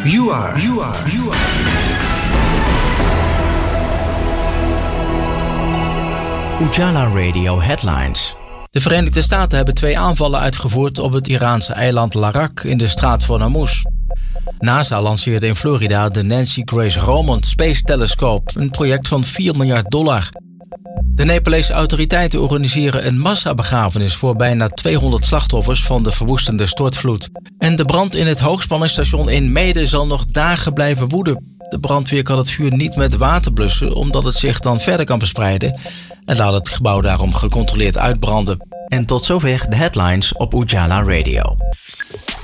You are. Ujala Radio Headlines. De Verenigde Staten hebben 2 aanvallen uitgevoerd op het Iraanse eiland Larak in de straat van Hormuz. NASA lanceerde in Florida de Nancy Grace Roman Space Telescope, een project van $4 miljard. De Nepalese autoriteiten organiseren een massabegrafenis voor bijna 200 slachtoffers van de verwoestende stortvloed. En de brand in het hoogspanningsstation in Meeden zal nog dagen blijven woeden. De brandweer kan het vuur niet met water blussen, omdat het zich dan verder kan verspreiden en laat het gebouw daarom gecontroleerd uitbranden. En tot zover de headlines op Ujala Radio.